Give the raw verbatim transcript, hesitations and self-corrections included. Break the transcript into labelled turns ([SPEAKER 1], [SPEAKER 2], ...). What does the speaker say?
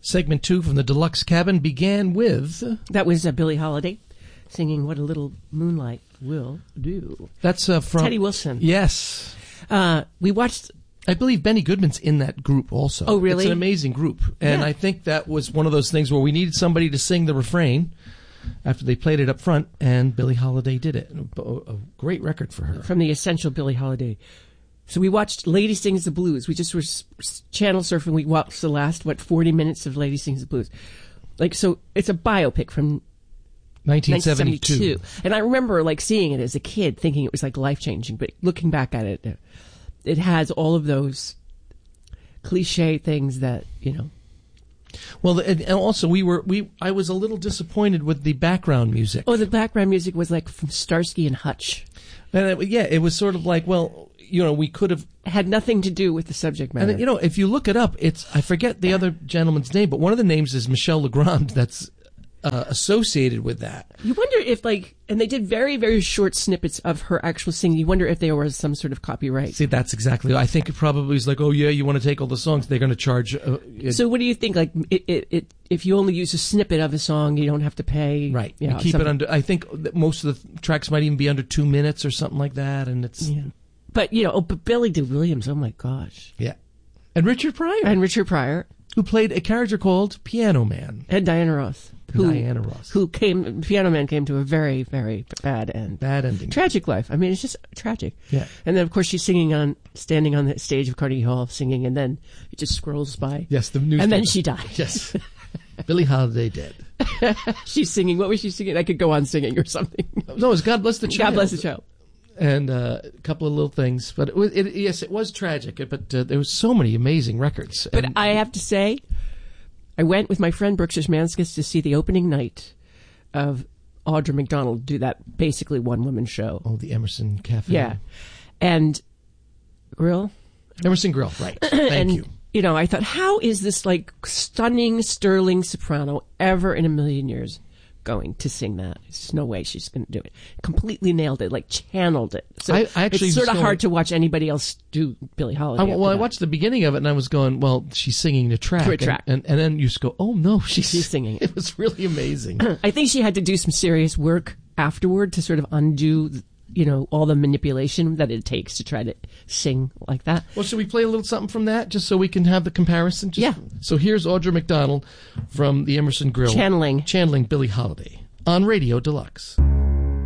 [SPEAKER 1] Segment two from the Deluxe Cabin began with...
[SPEAKER 2] That was uh, Billie Holiday singing What a Little Moonlight Will Do.
[SPEAKER 1] That's uh, from...
[SPEAKER 2] Teddy Wilson.
[SPEAKER 1] Yes.
[SPEAKER 2] Uh, we watched...
[SPEAKER 1] I believe Benny Goodman's in that group also.
[SPEAKER 2] Oh, really?
[SPEAKER 1] It's an amazing group. And
[SPEAKER 2] Yeah.
[SPEAKER 1] I think that was one of those things where we needed somebody to sing the refrain after they played it up front, and Billie Holiday did it. A, a great record for her.
[SPEAKER 2] From the Essential Billie Holiday. So we watched Lady Sings the Blues. We just were s- s- channel surfing. We watched the last, what, forty minutes of Lady Sings the Blues. Like, so it's a biopic from
[SPEAKER 1] nineteen
[SPEAKER 2] nineteen
[SPEAKER 1] seventy-two.
[SPEAKER 2] seventy-two. And I remember, like, seeing it as a kid, thinking it was, like, life-changing. But looking back at it, it has all of those cliche things that, you know.
[SPEAKER 1] Well, and and also we were we I was a little disappointed with the background music.
[SPEAKER 2] Oh, the background music was, like, from Starsky and Hutch.
[SPEAKER 1] And it, yeah, it was sort of like, well, you know, we could have...
[SPEAKER 2] It had nothing to do with the subject matter.
[SPEAKER 1] And, you know, if you look it up, it's, I forget the other gentleman's name, but one of the names is Michel Legrand that's uh, associated with that.
[SPEAKER 2] You wonder if, like, and they did very, very short snippets of her actual singing. You wonder if there was some sort of copyright.
[SPEAKER 1] See, that's exactly, I think it probably is like, oh yeah, you want to take all the songs, they're going to charge... Uh, it,
[SPEAKER 2] So what do you think, like, it, it, it, if you only use a snippet of a song, you don't have to pay?
[SPEAKER 1] right,
[SPEAKER 2] You
[SPEAKER 1] and
[SPEAKER 2] know,
[SPEAKER 1] keep
[SPEAKER 2] something.
[SPEAKER 1] it under, I think that most of the tracks might even be under two minutes or something like that, and it's...
[SPEAKER 2] Yeah. But, you know, oh, but Billy D. Williams, oh my gosh.
[SPEAKER 1] Yeah. And Richard Pryor,
[SPEAKER 2] And Richard Pryor.
[SPEAKER 1] who played a character called Piano Man.
[SPEAKER 2] And Diana Ross. Who,
[SPEAKER 1] Diana Ross.
[SPEAKER 2] Who came, Piano Man came to a very, very bad end.
[SPEAKER 1] Bad ending.
[SPEAKER 2] Tragic life. I mean, it's just tragic.
[SPEAKER 1] Yeah.
[SPEAKER 2] And then, of course, she's singing on, standing on the stage of Carnegie Hall, singing, and then it just scrolls by.
[SPEAKER 1] Yes, the news.
[SPEAKER 2] And then she died.
[SPEAKER 1] Yes. Billie Holiday dead.
[SPEAKER 2] She's singing. What was she singing? I could go on singing or something.
[SPEAKER 1] No, it was God Bless the Child.
[SPEAKER 2] God bless the child.
[SPEAKER 1] And uh, a couple of little things. But it was, it, yes, it was tragic, but uh, there was so many amazing records.
[SPEAKER 2] But
[SPEAKER 1] And-
[SPEAKER 2] I have to say, I went with my friend Brooks Szymanskis to see the opening night of Audra McDonald do that basically one-woman show.
[SPEAKER 1] Oh, the Emerson Cafe.
[SPEAKER 2] Yeah. And Grill.
[SPEAKER 1] Emerson Grill, right. Thank
[SPEAKER 2] and,
[SPEAKER 1] you.
[SPEAKER 2] You know, I thought, how is this, like, stunning, sterling soprano ever in a million years going to sing that? There's no way she's going to do it. Completely nailed it, like channeled it. So
[SPEAKER 1] I- I actually
[SPEAKER 2] it's sort
[SPEAKER 1] was
[SPEAKER 2] of
[SPEAKER 1] going-
[SPEAKER 2] hard to watch anybody else do Billie Holiday.
[SPEAKER 1] I,
[SPEAKER 2] after
[SPEAKER 1] well, I
[SPEAKER 2] that.
[SPEAKER 1] watched the beginning of it, and I was going, well, she's singing the track.
[SPEAKER 2] To a
[SPEAKER 1] And-
[SPEAKER 2] track.
[SPEAKER 1] And, and, then you just go, oh, no, she's,
[SPEAKER 2] She's singing it.
[SPEAKER 1] It was really amazing.
[SPEAKER 2] I think she had to do some serious work afterward to sort of undo, you know, all the manipulation that it takes to try to sing like that.
[SPEAKER 1] Well, should we play a little something from that, just so we can have the comparison? Just,
[SPEAKER 2] Yeah.
[SPEAKER 1] So here's Audra McDonald from the Emerson Grill.
[SPEAKER 2] Channeling.
[SPEAKER 1] Channeling Billie Holiday on Radio Deluxe.